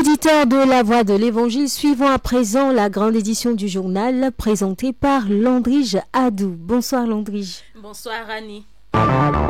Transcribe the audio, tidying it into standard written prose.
Auditeurs de la Voix de l'Évangile, suivons à présent la grande édition du journal présentée par Landrige Adou. Bonsoir Landrige. Bonsoir Annie.